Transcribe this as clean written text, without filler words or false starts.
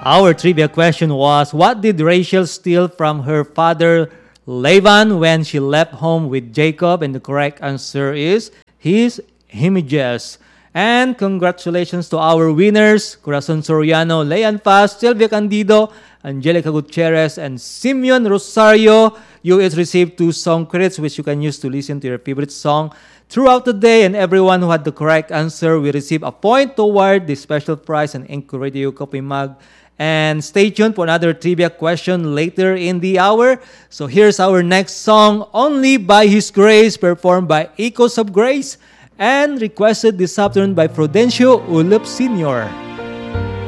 Our trivia question was, what did Rachel steal from her father Laban when she left home with Jacob? And the correct answer is his images. And congratulations to our winners, Corazon Soriano, Leanne Paz, Silvia Candido, Angelica Gutierrez, and Simeon Rosario. You each received 2 song credits which you can use to listen to your favorite song throughout the day. And everyone who had the correct answer will receive a point toward the special prize, an Anchor Radio coffee mug. And stay tuned for another trivia question later in the hour. So here's our next song, Only by His Grace, performed by Echoes of Grace and requested this afternoon by Prudencio Ulup Sr.